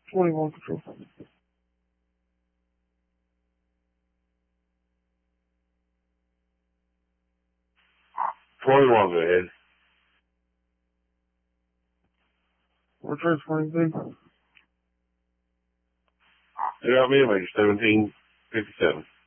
21 control. 21, go ahead. Return 22. You got me, make it 1757.